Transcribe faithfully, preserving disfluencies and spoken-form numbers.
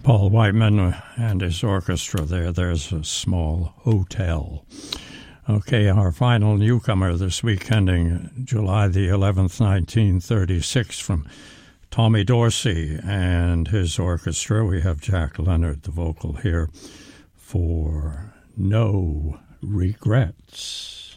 Paul Whiteman and his orchestra there. There's a Small Hotel. Okay, our final newcomer this week, ending July the eleventh, nineteen thirty-six, from Tommy Dorsey and his orchestra. We have Jack Leonard, the vocal here, for No Regrets.